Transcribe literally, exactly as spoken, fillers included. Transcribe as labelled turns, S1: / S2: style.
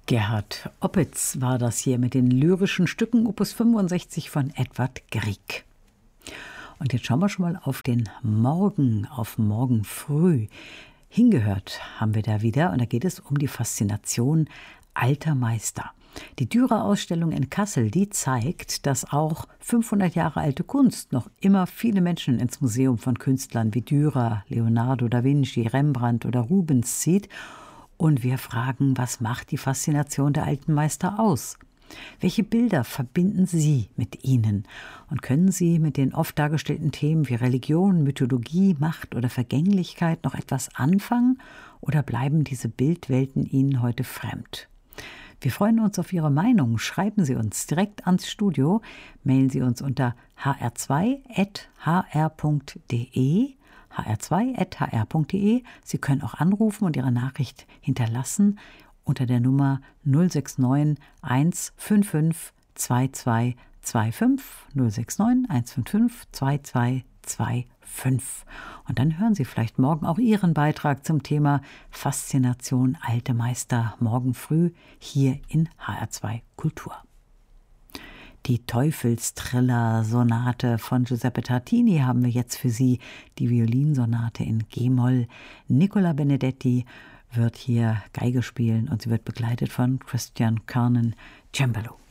S1: Gerhard Opitz war das hier mit den lyrischen Stücken Opus fünfundsechzig von Edvard Grieg. Und jetzt schauen wir schon mal auf den Morgen, auf morgen früh. Hingehört haben wir da wieder, und da geht es um die Faszination alter Meister. Die Dürer-Ausstellung in Kassel, die zeigt, dass auch fünfhundert Jahre alte Kunst noch immer viele Menschen ins Museum von Künstlern wie Dürer, Leonardo da Vinci, Rembrandt oder Rubens zieht. Und wir fragen, was macht die Faszination der alten Meister aus? Welche Bilder verbinden Sie mit ihnen? Und können Sie mit den oft dargestellten Themen wie Religion, Mythologie, Macht oder Vergänglichkeit noch etwas anfangen? Oder bleiben diese Bildwelten Ihnen heute fremd? Wir freuen uns auf Ihre Meinung. Schreiben Sie uns direkt ans Studio. Mailen Sie uns unter h r zwei at h r punkt d e. h r zwei at h r punkt d e. Sie können auch anrufen und Ihre Nachricht hinterlassen unter der Nummer null sechs neun eins fünf fünf zwei zwei zwei fünf null sechs neun eins fünf fünf zwei zwei zwei fünf. Und dann hören Sie vielleicht morgen auch Ihren Beitrag zum Thema Faszination alte Meister morgen früh hier in H R zwei Kultur. Die Teufelstriller-Sonate von Giuseppe Tartini haben wir jetzt für Sie, die Violinsonate in G-Moll. Nicola Benedetti wird hier Geige spielen und sie wird begleitet von Christian Kernan Cembalo.